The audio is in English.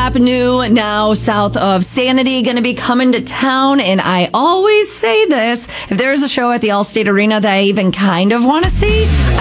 Rap, new now south of Sanity, going to be coming to town. And I always say this, if there's a show at the Allstate Arena that I even kind of want to see,